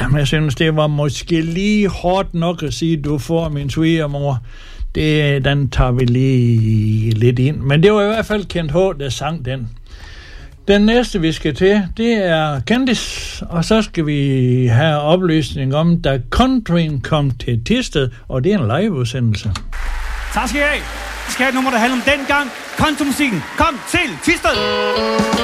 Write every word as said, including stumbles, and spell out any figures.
men jeg synes, det var måske lige hårdt nok at sige, du får min svigermor. Det, den tager vi lige lidt ind. Men det var i hvert fald Kent H., der sang den. Den næste, vi skal til, det er Candice, og så skal vi have oplysning om, da countryen kom til Thisted, og det er en liveudsendelse. Tak skal I have. Vi skal have et nummer, der handler om dengang. Countrymusikken kom til Thisted.